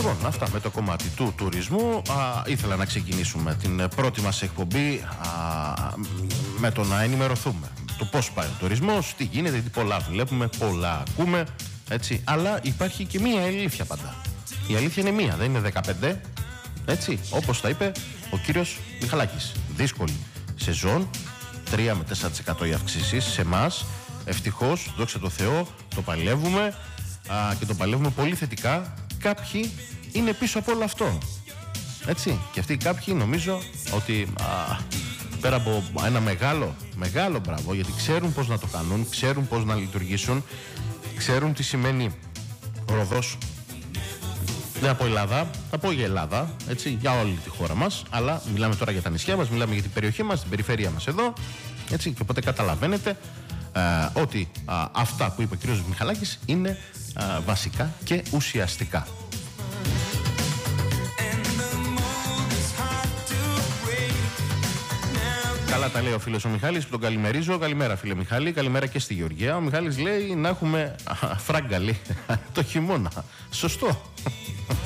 Λοιπόν, αυτά με το κομμάτι του τουρισμού. Ήθελα να ξεκινήσουμε την πρώτη μας εκπομπή με το να ενημερωθούμε. Το πώς πάει ο τουρισμός, τι γίνεται, γιατί πολλά βλέπουμε, πολλά ακούμε, έτσι. Αλλά υπάρχει και μία αλήθεια πάντα. Η αλήθεια είναι μία, δεν είναι 15, έτσι. Όπως τα είπε ο κύριος Μιχαλάκης. Δύσκολη σεζόν, 3 με 4% οι αυξήσεις σε εμάς. Ευτυχώς, δόξα τω Θεώ, το παλεύουμε και το παλεύουμε πολύ θετικά. Κάποιοι είναι πίσω από όλο αυτό, έτσι. Και αυτοί κάποιοι νομίζω ότι πέρα από ένα μεγάλο μπράβο, γιατί ξέρουν πώς να το κάνουν, ξέρουν πώς να λειτουργήσουν, ξέρουν τι σημαίνει Ροδός. Δεν από Ελλάδα, θα πω για Ελλάδα, έτσι, για όλη τη χώρα μας, αλλά μιλάμε τώρα για τα νησιά μας, μιλάμε για την περιοχή μας, την περιφέρεια μας εδώ, έτσι, και οπότε καταλαβαίνετε ότι αυτά που είπε ο κ. Μιχαλάκης είναι βασικά και ουσιαστικά. Καλά τα λέει ο φίλος ο Μιχάλης που τον καλημερίζω. Καλημέρα φίλε Μιχάλη, καλημέρα και στη Γεωργία. Ο Μιχάλης λέει να έχουμε φράγκα, λέει, το χειμώνα. Σωστό.